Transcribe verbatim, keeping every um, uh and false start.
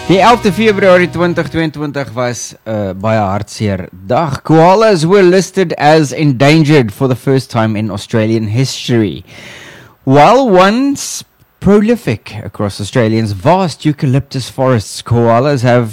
Die elfde Februarie twintig tweeëntwintig was 'n uh, baie hartseer dag. Koalas were listed as endangered for the first time in Australian history. While once prolific across Australia's vast eucalyptus forests, koalas have